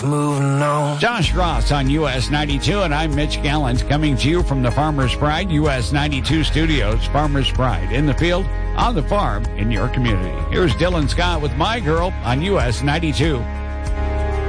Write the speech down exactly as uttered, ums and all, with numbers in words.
Moving on. Josh Ross on U S ninety-two, and I'm Mitch Gallant, coming to you from the Farmer's Pride U S ninety-two studios. Farmer's Pride, in the field, on the farm, in your community. Here's Dylan Scott with My Girl on U S ninety-two.